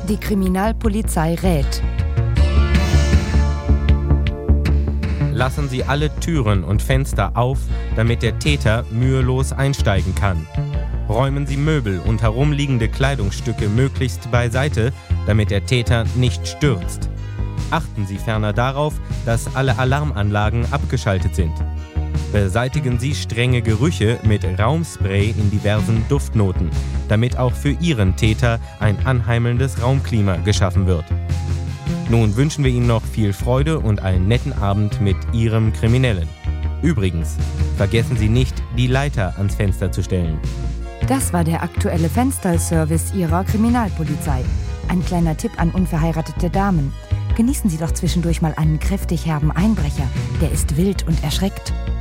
Die Kriminalpolizei rät. Lassen Sie alle Türen und Fenster auf, damit der Täter mühelos einsteigen kann. Räumen Sie Möbel und herumliegende Kleidungsstücke möglichst beiseite, damit der Täter nicht stürzt. Achten Sie ferner darauf, dass alle Alarmanlagen abgeschaltet sind. Beseitigen Sie strenge Gerüche mit Raumspray in diversen Duftnoten, damit auch für Ihren Täter ein anheimelndes Raumklima geschaffen wird. Nun wünschen wir Ihnen noch viel Freude und einen netten Abend mit Ihrem Kriminellen. Übrigens, vergessen Sie nicht, die Leiter ans Fenster zu stellen. Das war der aktuelle Fensterservice Ihrer Kriminalpolizei. Ein kleiner Tipp an unverheiratete Damen. Genießen Sie doch zwischendurch mal einen kräftig herben Einbrecher. Der ist wild und erschreckt.